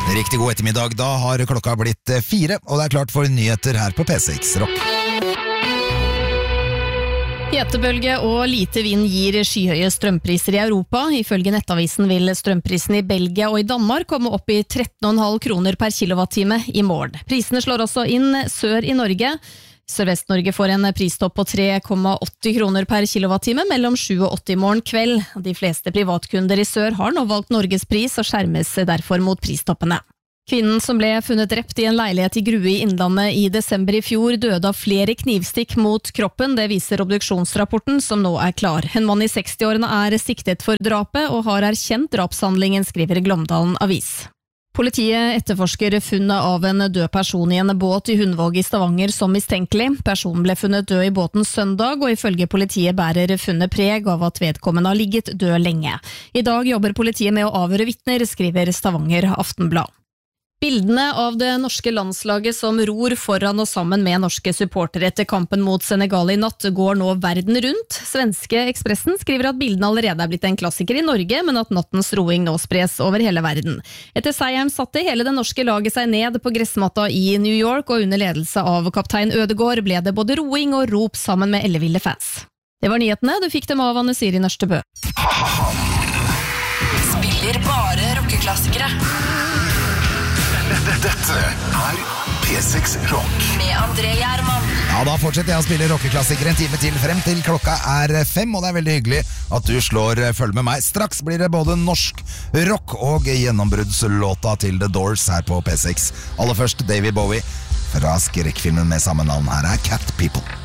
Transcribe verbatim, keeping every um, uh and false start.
Riktig god ettermiddag, da har klokka blitt fire, og det er klart for nyheter her på P seks Rock. Hetebølge og lite vind gir skyhøye strømpriser i Europa. Ifølge Nettavisen vil strømprisen i Belgia og i Danmark komme opp i tretten komma fem kroner per kilowattime i morgen. Prisene slår også inn sør i Norge. Sørvest-Norge får en pristopp på tre komma åtti kroner per kilowattime mellom sju og åtte i morgen kveld. De fleste privatkunder i sør har nå valgt Norges pris og skjermes derfor mot pristoppene. Kvinnen som ble funnet drept i en leilighet i Grue i Innlandet i desember i fjor døde av flere knivstikk mot kroppen. Det viser obduksjonsrapporten som nå er klar. En mann i sekstiårene er siktet for drapet og har erkjent drapshandlingen, skriver Glåmdalen Avis. Politiet etterforsker funnet av en død person i en båt i Hundvåg i Stavanger som mistenkelig. Personen ble funnet død i båten søndag, og ifølge politiet bærer funnet preg av at vedkommende har ligget død lenge. I dag jobber politiet med å avhøre vitner, skriver Stavanger Aftenblad. Bildene av det norske landslaget som ror foran og sammen med norske supportere etter kampen mot Senegal i natt går nå verden rundt. Svenske Ekspressen skriver at bildene allerede er blitt en klassiker i Norge, men at nattens roing nå spres over hele verden. Etter seieren satte hele det norske laget seg ned på gressmatta i New York, og under ledelse av kaptein Ødegaard ble det både roing og rop sammen med elleville fans. Det var nyhetene, du fikk dem av Anne Siri Nørstebø. Spiller bare rockeklassikere. Dette er P seks Rock med André Gjerman. Ja, da fortsetter jeg å spille rockeklassikere en time til frem til klokka er fem, og det er veldig hyggelig at du slår følge med meg. Straks blir det både norsk rock og gjennombruddslåta til The Doors her på P seks. Aller først David Bowie fra skrekkfilmen med samme navn. Her er Cat People.